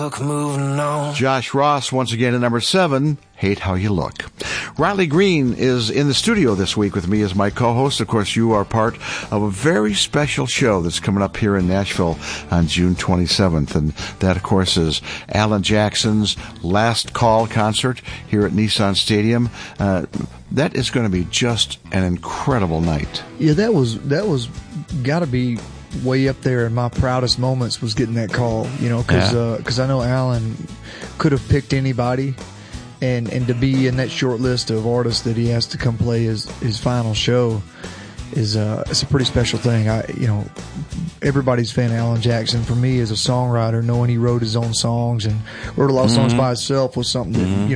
Moving on. Josh Ross once again at number 7, Hate How You Look. Riley Green is in the studio this week with me as my co-host. Of course, you are part of a very special show that's coming up here in Nashville on June 27th. And that, of course, is Alan Jackson's Last Call concert here at Nissan Stadium. That is going to be just an incredible night. Yeah, that was got to be way up there in my proudest moments was getting that call, because I know Alan could have picked anybody, and to be in that short list of artists that he has to come play his final show is it's a pretty special thing. Everybody's fan of Alan Jackson. For me as a songwriter, knowing he wrote his own songs and wrote a lot of songs by himself was something that